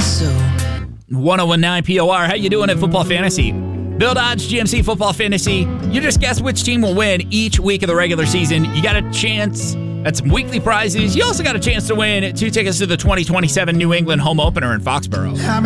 so. 1019 POR. How you doing at Football Fantasy? Bill Dodge, GMC Football Fantasy. You just guess which team will win each week of the regular season. You got a chance at some weekly prizes. You also got a chance to win 2 tickets to the 2027 New England home opener in Foxborough.